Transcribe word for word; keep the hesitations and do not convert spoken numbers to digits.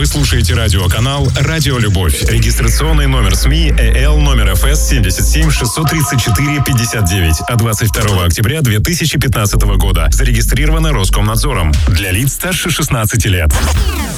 слушаете радиоканал «Радио Любовь». Регистрационный номер СМИ ЭЛ номер ФС семьдесят семь шестьсот тридцать четыре пятьдесят девять от двадцать второго октября две тысячи пятнадцатого года. Зарегистрировано Роскомнадзором. Для лиц старше шестнадцати лет.